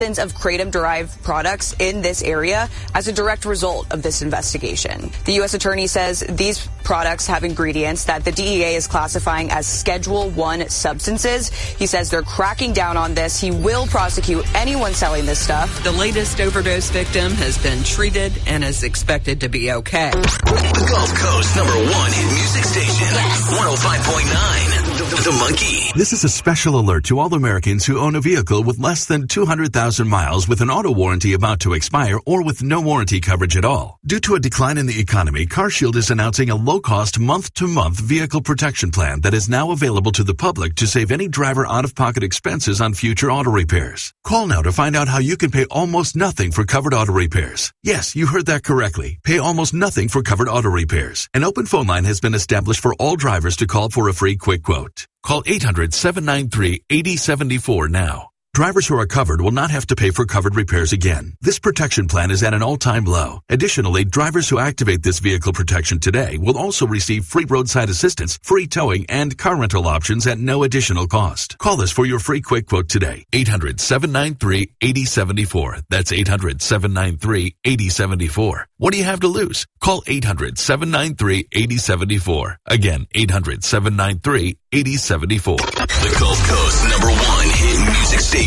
of kratom-derived products in this area as a direct result of this investigation. The U.S. Attorney says these products have ingredients that the DEA is classifying as Schedule 1 substances. He says they're cracking down on this. He will prosecute anyone selling this stuff. The latest overdose victim has been treated and is expected to be okay. The Gulf Coast #1 hit music station. Yes. 105.9. The Monkey. This is a special alert to all Americans who own a vehicle with less than 200,000 miles with an auto warranty about to expire or with no warranty coverage at all. Due to a decline in the economy, CarShield is announcing a low-cost month-to-month vehicle protection plan that is now available to the public to save any driver out-of-pocket expenses on future auto repairs. Call now to find out how you can pay almost nothing for covered auto repairs. Yes, you heard that correctly. Pay almost nothing for covered auto repairs. An open phone line has been established for all drivers to call for a free quick quote. Call 800-793-8074 now. Drivers who are covered will not have to pay for covered repairs again. This protection plan is at an all-time low. Additionally, drivers who activate this vehicle protection today will also receive free roadside assistance, free towing, and car rental options at no additional cost. Call us for your free quick quote today. 800-793-8074. That's 800-793-8074. What do you have to lose? Call 800-793-8074. Again, 800-793-8074. The Gulf Coast #1 hit music station.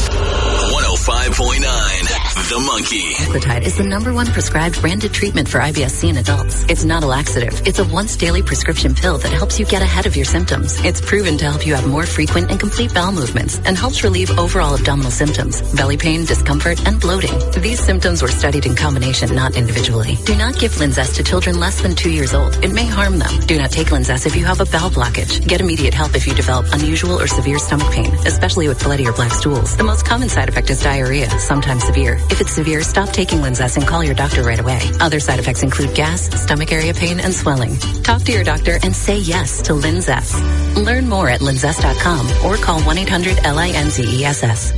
105.9. The Monkey. Equitide is the #1 prescribed branded treatment for IBS-C in adults. It's not a laxative. It's a once-daily prescription pill that helps you get ahead of your symptoms. It's proven to help you have more frequent and complete bowel movements and helps relieve overall abdominal symptoms, belly pain, discomfort, and bloating. These symptoms were studied in combination, not individually. Do not give Linzess to children less than 2 years old. It may harm them. Do not take Linzess if you have a bowel blockage. Get immediate help if you develop unusual or severe stomach pain, especially with bloody or black stools. The most common side effect is diarrhea, sometimes severe. If it's severe, stop taking Linzess and call your doctor right away. Other side effects include gas, stomach area pain, and swelling. Talk to your doctor and say yes to Linzess. Learn more at linzess.com or call 1-800-LINZESS.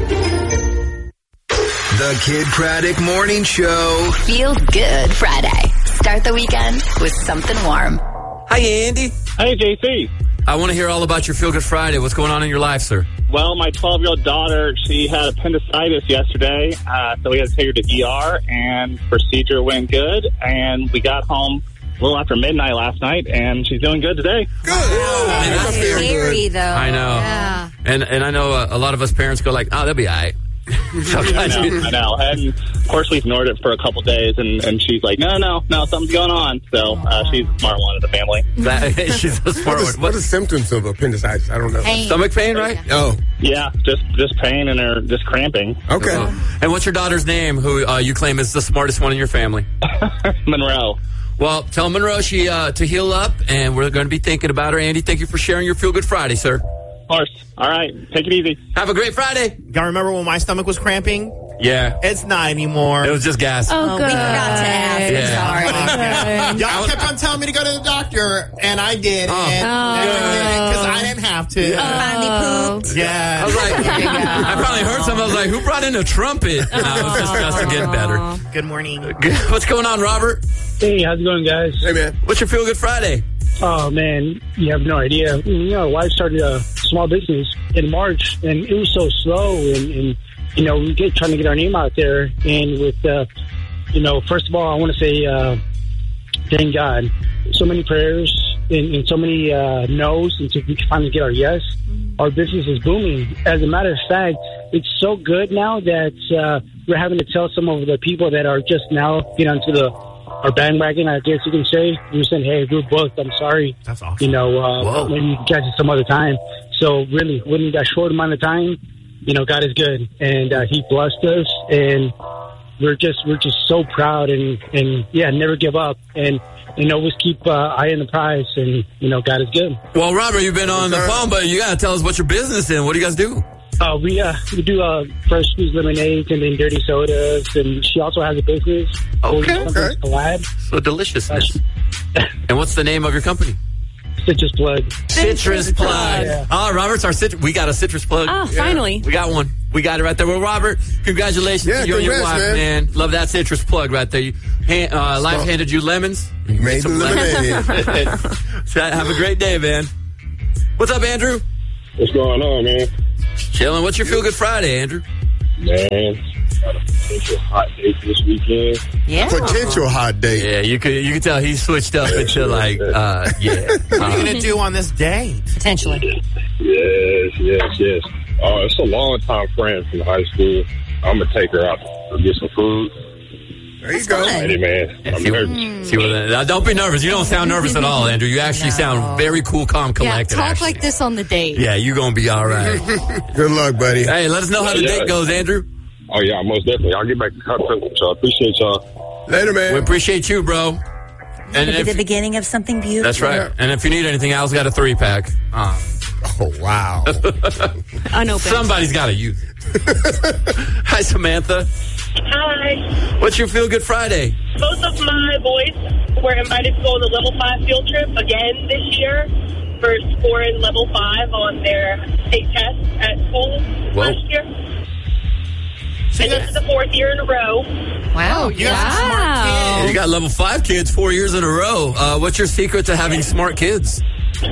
The Kid Craddock Morning Show. Feel good Friday. Start the weekend with something warm. Hi, Andy. Hey, JC. I want to hear all about your Feel Good Friday. What's going on in your life, sir? Well, my 12-year-old daughter, she had appendicitis yesterday, so we had to take her to ER, and procedure went good, and we got home a little after midnight last night, and she's doing good today. Good. That's scary, though. I know. Yeah. And I know a lot of us parents go like, oh, they'll be all right. I know. And, of course, we ignored it for a couple days, and she's like, no, something's going on. So she's the smart one of the family. She's the smart one. What are the symptoms of appendicitis? I don't know. Pain. Stomach pain, right? Oh. Yeah, just pain and her just cramping. Okay. And what's your daughter's name, who you claim is the smartest one in your family? Monroe. Well, tell Monroe she to heal up, and we're going to be thinking about her. Andy, thank you for sharing your Feel Good Friday, sir. Of course. All right. Take it easy. Have a great Friday. Y'all remember when my stomach was cramping? Yeah. It's not anymore. It was just gas. Oh, good. We forgot to ask. Yeah. Sorry. Y'all kept on telling me to go to the doctor, and I did. Because I didn't have to. Finally pooped. Yeah. I was like, I finally heard something. I was like, who brought in a trumpet? No, it was just to get better. Good morning. What's going on, Robert? Hey, how's it going, guys? Hey, man. What's your Feel Good Friday? Oh, man, you have no idea. My wife started a small business in March, and it was so slow, and we trying to get our name out there. And with, first of all, I want to say thank God. So many prayers and so many no's until we can finally get our yes. Our business is booming. As a matter of fact, it's so good now that we're having to tell some of the people that are just now getting onto our bandwagon, I guess you can say. We're saying, hey, we're booked. I'm sorry. That's awesome. Maybe you can catch it some other time. So really, within that short amount of time, God is good, and He blessed us, and we're just so proud, and never give up, and always keep eye on the prize, and God is good. Well, Robert, you've been on the phone, but you got to tell us what your business is. What do you guys do? We do fresh squeezed lemonades and then dirty sodas, and she also has a business. Okay. Collab. So deliciousness. And what's the name of your company? Citrus Plug. Citrus Plug. Yeah. Oh, Robert's our citrus. We got a citrus plug. Oh, finally. We got one. We got it right there. Well, Robert, congratulations to you and your wife, man. Love that citrus plug right there. Life handed you lemons. You made the lemonade. Have a great day, man. What's up, Andrew? What's going on, man? Chilling. What's your Feel Good Friday, Andrew? Man, got a potential hot date this weekend. Yeah. Potential hot date. Yeah, you could tell he switched up into like, yeah. What are you going to do on this date? Potentially. Yes. It's a long-time friend from high school. I'm going to take her out to get some food. There you go. Hey, man. I'm nervous. Don't be nervous. You don't sound nervous at all, Andrew. You actually sound very cool, calm, collected. Yeah, talk like this on the date. Yeah, you're going to be all right. Good luck, buddy. Hey, let us know how the date goes, Andrew. Oh, yeah, most definitely. I'll get back in contact with y'all. Appreciate y'all. Later, man. We appreciate you, bro. And at the beginning of something beautiful. That's right. And if you need anything, Al's got a 3-pack. Oh, wow. Unopened. Somebody's got to use it. Hi, Samantha. Hi. What's your Feel Good Friday? Both of my boys were invited to go on the Level 5 field trip again this year for scoring Level 5 on their state test at school last year. And this is the 4th year in a row. Wow. You got some smart kids. You got Level 5 kids 4 years in a row. What's your secret to having smart kids? I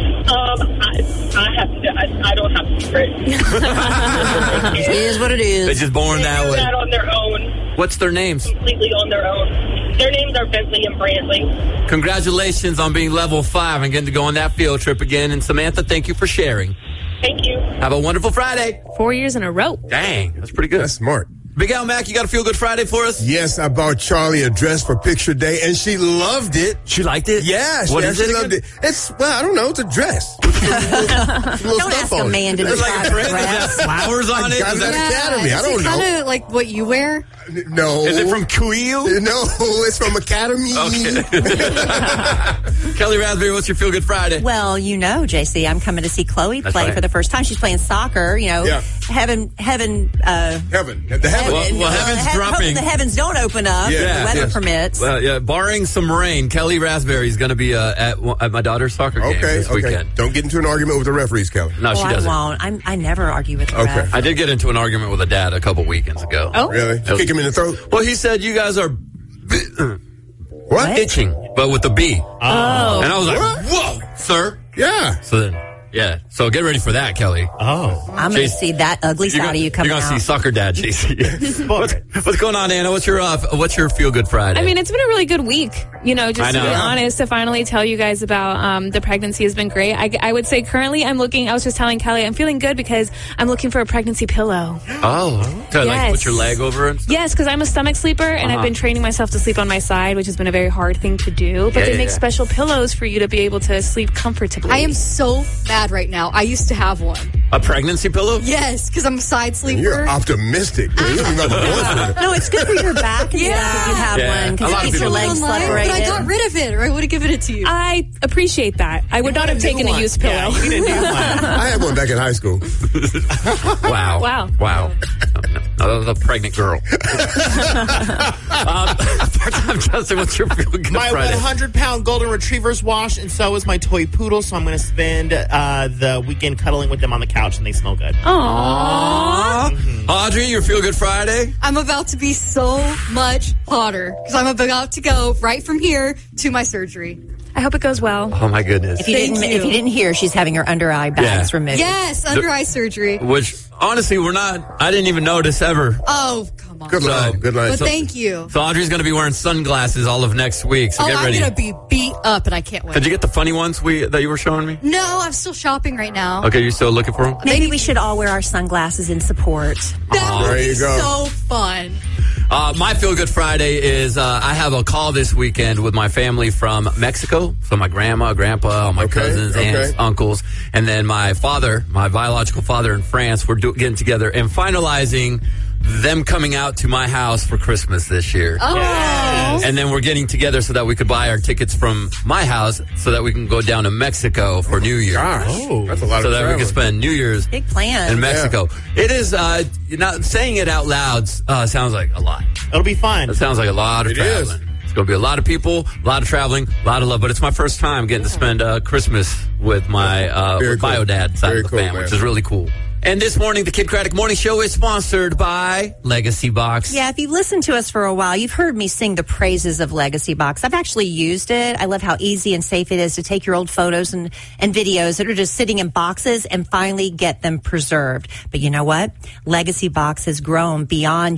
don't have secrets. It is what it is. They're just born that way. That on their own. What's their names? Completely on their own. Their names are Bentley and Brantley. Congratulations on being Level 5 and getting to go on that field trip again. And Samantha, thank you for sharing. Thank you. Have a wonderful Friday. 4 years in a row. Dang, that's pretty good. That's smart. Big Al Mac, you got a Feel Good Friday for us? Yes, I bought Charlie a dress for picture day, and she loved it. She liked it? Yeah, she loved it. It's, I don't know, it's a dress. Don't ask a man to describe a dress. Flowers on it? I got it at Academy. I don't know. Kind of like what you wear? No. Is it from Kuil? No, it's from Academy. Okay. Kelly Raspberry, what's your Feel Good Friday? Well, you know, JC, I'm coming to see Chloe play for the first time. She's playing soccer, heaven. Well, heaven's dropping. The heavens don't open up. The weather permits. Well, yeah, barring some rain, Kelly Raspberry is going to be at my daughter's soccer game this weekend. Don't get into an argument with the referees, Kelly. No, she doesn't. I won't. I never argue with the ref. I did get into an argument with a dad a couple weekends ago. Oh, really? Kick him in the throat? Well, he said you guys are what? Itching, but with the B. Oh. And I was like, whoa, sir. Yeah. So then, so get ready for that, Kelly. Oh. I'm going to see that ugly side of you coming out. You're going to see Soccer Dad, JC. What's going on, Anna? What's your Feel Good Friday? I mean, it's been a really good week. You know, just to be honest, to finally tell you guys about the pregnancy has been great. I would say currently I was just telling Kelly, I'm feeling good because I'm looking for a pregnancy pillow. Oh. To like put your leg over it? Yes, because I'm a stomach sleeper and I've been training myself to sleep on my side, which has been a very hard thing to do. But they make special pillows for you to be able to sleep comfortably. I am so bad right now. I used to have one. A pregnancy pillow? Yes, because I'm a side sleeper. You're optimistic. No, it's good for your back and your neck if you have one because it keeps your legs separated. But I got rid of it, or I would have given it to you. I appreciate that. I would not have taken a used pillow. Yeah, you need a new one. I had one back in high school. Wow. The pregnant girl. Part-time Justin, what's your Feel Good My Friday? 100-pound golden retriever's washed, and so is my toy poodle, so I'm going to spend the weekend cuddling with them on the couch, and they smell good. Aww. Audrey, your Feel Good Friday? I'm about to be so much hotter because I'm about to go right from here to my surgery. I hope it goes well. Oh, my goodness. If you didn't hear, she's having her under eye bags removed. Yes, under eye surgery. Which, honestly, I didn't even notice ever. Oh, come on. Good line. But thank you. So Audrey's going to be wearing sunglasses all of next week, so get ready. I'm going to be beat up, and I can't wait. Did you get the funny ones that you were showing me? No, I'm still shopping right now. Okay, you're still looking for them? Maybe we should all wear our sunglasses in support. That would be so fun. My Feel Good Friday is I have a call this weekend with my family from Mexico. So my grandma, grandpa, all my cousins, aunts, uncles, and then my father, my biological father in France. We're getting together and finalizing them coming out to my house for Christmas this year. Oh. Yes. And then we're getting together so that we could buy our tickets from my house so that we can go down to Mexico for New Year's. Gosh, that's a lot so of that we can spend New Year's big plan in Mexico. Yeah. It is, saying it out loud sounds like a lot. It'll be fun. It sounds like a lot of traveling. It's going to be a lot of people, a lot of traveling, a lot of love. But it's my first time getting to spend Christmas with my bio dad side of the family, which is really cool. And this morning, the Kid Craddock Morning Show is sponsored by Legacy Box. Yeah, if you've listened to us for a while, you've heard me sing the praises of Legacy Box. I've actually used it. I love how easy and safe it is to take your old photos and videos that are just sitting in boxes and finally get them preserved. But you know what? Legacy Box has grown beyond